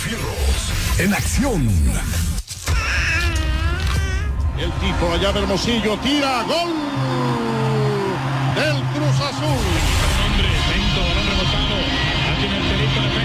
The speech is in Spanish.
Fierros en acción. El tipo allá de Hermosillo tira, gol del Cruz Azul. Hombre, lento, balón rebotado. Aquí en el Perito